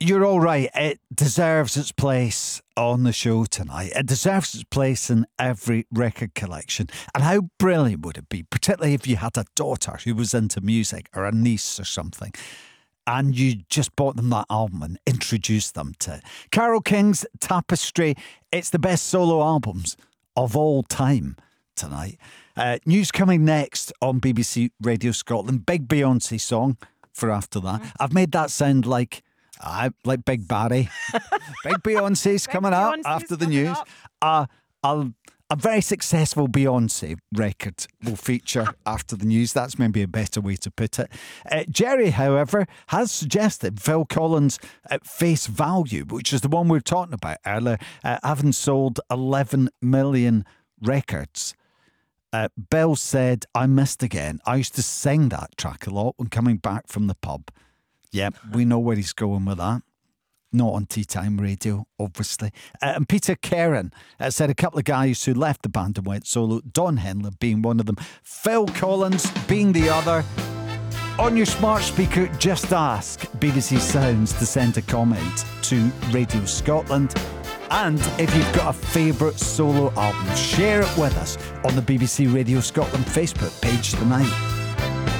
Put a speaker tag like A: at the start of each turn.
A: You're all right. It deserves its place on the show tonight. It deserves its place in every record collection. And how brilliant would it be, particularly if you had a daughter who was into music or a niece or something, and you just bought them that album and introduced them to it. Carole King's Tapestry. It's the best solo albums of all time tonight. News coming next on BBC Radio Scotland. Big Beyonce song for after that. I've made that sound like Big Barry. Big Beyonce's coming up after the news. A very successful Beyonce record will feature after the news. That's maybe a better way to put it. Jerry, however, has suggested Phil Collins at Face Value, which is the one we were talking about earlier, having sold 11 million records. Bill said, I missed again. I used to sing that track a lot when coming back from the pub. Yep, we know where he's going with that. Not on Tea Time Radio, obviously. And Peter Karen said a couple of guys who left the band and went solo, Don Henley being one of them, Phil Collins being the other. On your smart speaker, just ask BBC Sounds to send a comment to Radio Scotland. And if you've got a favourite solo album, share it with us on the BBC Radio Scotland Facebook page tonight.